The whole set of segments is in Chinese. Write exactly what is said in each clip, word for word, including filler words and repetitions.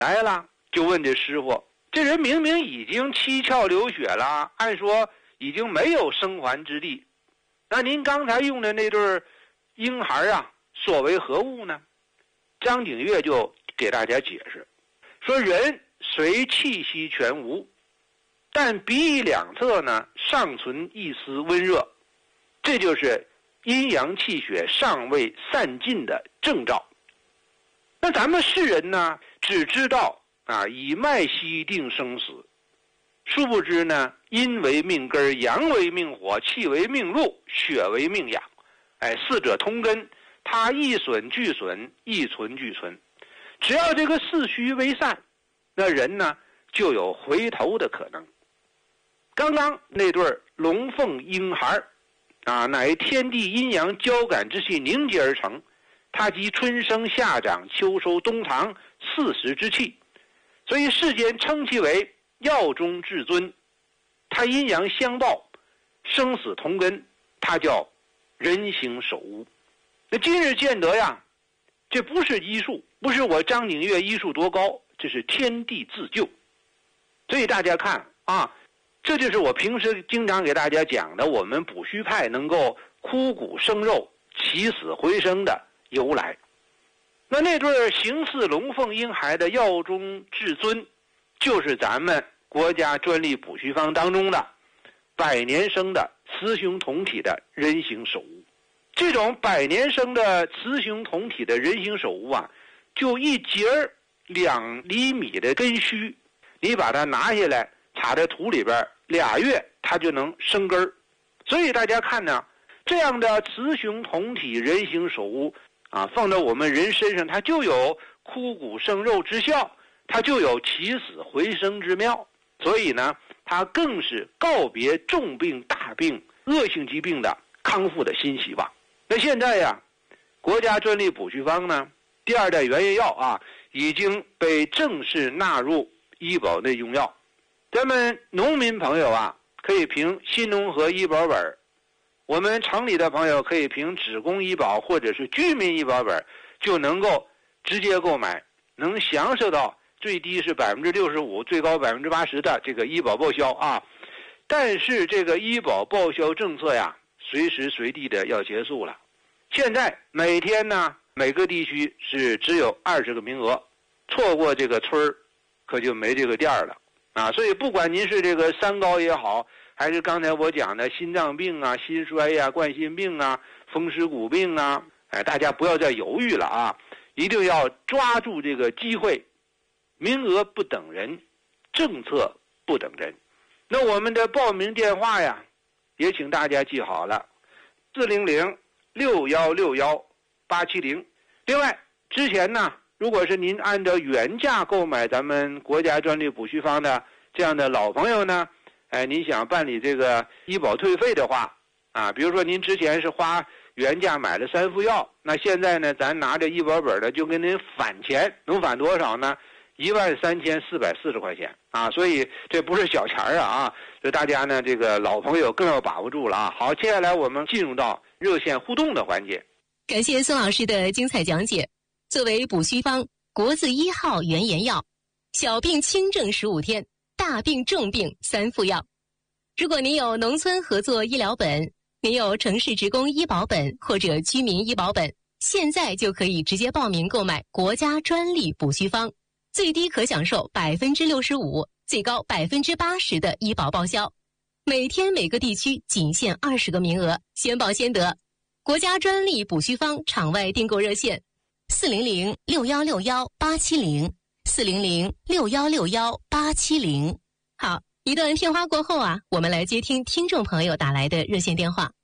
来了就问这师傅，这人明明已经七窍流血了，按说已经没有生还之地，那您刚才用的那对婴孩啊，所为何物呢？张景岳就给大家解释说，人虽气息全无，但鼻翼两侧呢尚存一丝温热，这就是阴阳气血尚未散尽的征兆。那咱们世人呢只知道啊以脉息定生死，殊不知呢阴为命根，阳为命火，气为命路，血为命养，哎，四者同根，它一损俱损，一存俱存。只要这个四虚为散，那人呢就有回头的可能。刚刚那对龙凤婴孩啊，乃天地阴阳交感之气凝结而成，它集春生夏长秋收冬藏四时之气，所以世间称其为药中至尊。它阴阳相报，生死同根，它叫人形守屋。那今日见得呀，这不是医术，不是我张景岳医术多高，这是天地自救。所以大家看啊，这就是我平时经常给大家讲的，我们补虚派能够枯骨生肉、起死回生的由来。那那对形似龙凤婴孩的药中至尊，就是咱们国家专利补虚方当中的百年生的雌雄同体的人形手物。这种百年生的雌雄同体的人形手物啊，就一节两厘米的根须，你把它拿下来插在土里边，俩月它就能生根儿。所以大家看呢，这样的雌雄同体人形手物啊，放到我们人身上，它就有枯骨生肉之效，它就有起死回生之妙。所以呢，它更是告别重病大病恶性疾病的康复的新希望。那现在呀，国家专利补虚方呢第二代原研药啊，已经被正式纳入医保内用药。咱们农民朋友啊，可以凭新农合医保本，我们城里的朋友可以凭职工医保或者是居民医保本，就能够直接购买，能享受到最低是百分之六十五，最高百分之八十的这个医保报销啊。但是这个医保报销政策呀，随时随地的要结束了。现在每天呢，每个地区是只有二十个名额，错过这个村儿，可就没这个店了啊！所以不管您是这个三高也好，还是刚才我讲的心脏病啊、心衰呀、啊、冠心病啊、风湿骨病啊，哎，大家不要再犹豫了啊！一定要抓住这个机会，名额不等人，政策不等人。那我们的报名电话呀，也请大家记好了，四零零六幺六幺八七零。另外，之前呢，如果是您按照原价购买咱们国家专利补虚方的这样的老朋友呢，哎，您想办理这个医保退费的话啊，比如说您之前是花原价买了三副药，那现在呢，咱拿着医保本的就给您返钱，能返多少呢？一万三千四百四十块钱啊！所以这不是小钱儿啊啊！所以大家呢，这个老朋友更要把握住了啊！好，接下来我们进入到热线互动的环节。 感谢孙老师的精彩讲解。作为补虚方国字一号原研药，小病轻症十五天，大病重病三副药。如果您有农村合作医疗本，您有城市职工医保本或者居民医保本，现在就可以直接报名购买国家专利补虚方。最低可享受百分之六十五，最高百分之八十的医保报销。每天每个地区仅限二十个名额，先报先得。国家专利补虚方场外订购热线：四零零六幺六幺八七零，四零零六幺六幺八七零。好，一段片花过后啊，我们来接听听众朋友打来的热线电话。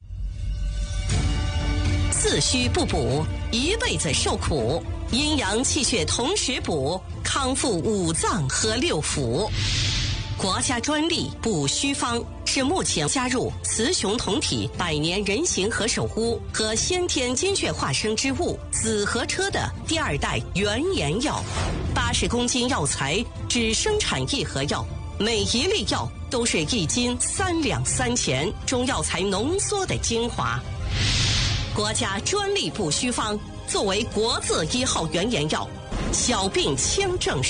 自虚不补，一辈子受苦。阴阳气血同时补，康复五脏和六腑。国家专利补虚方是目前加入雌雄同体百年人形和手屋和先天精血化生之物紫河车的第二代原研药。八十公斤药材只生产一盒药，每一粒药都是一斤三两三钱中药材浓缩的精华。国家专利补虚方作为国字一号原研药， 小病轻症